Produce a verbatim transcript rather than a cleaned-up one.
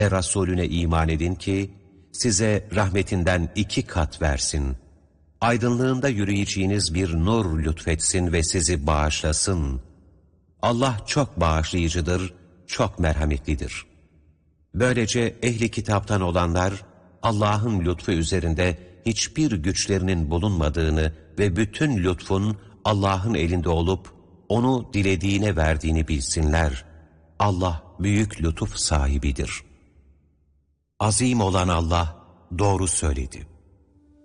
ve Resulüne iman edin ki size rahmetinden iki kat versin. Aydınlığında yürüyeceğiniz bir nur lütfetsin ve sizi bağışlasın. Allah çok bağışlayıcıdır, çok merhametlidir. Böylece ehli kitaptan olanlar, Allah'ın lütfu üzerinde hiçbir güçlerinin bulunmadığını ve bütün lütfun Allah'ın elinde olup, onu dilediğine verdiğini bilsinler. Allah büyük lütuf sahibidir. Azim olan Allah doğru söyledi.